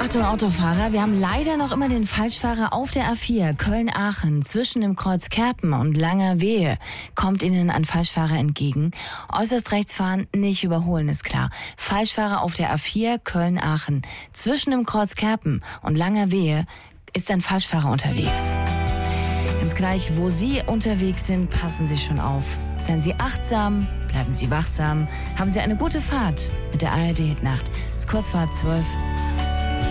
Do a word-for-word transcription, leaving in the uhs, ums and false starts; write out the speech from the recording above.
Achtung, Autofahrer, wir haben leider noch immer den Falschfahrer auf der A vier Köln-Aachen. Zwischen dem Kreuz Kerpen und Langerwehe kommt Ihnen ein Falschfahrer entgegen. Äußerst rechts fahren, nicht überholen, ist klar. Falschfahrer auf der A vier Köln-Aachen. Zwischen dem Kreuz Kerpen und Langerwehe ist ein Falschfahrer unterwegs. Ganz gleich, wo Sie unterwegs sind, passen Sie schon auf. Seien Sie achtsam, bleiben Sie wachsam, haben Sie eine gute Fahrt mit der A R D-Nacht. Es ist kurz vor halb zwölf.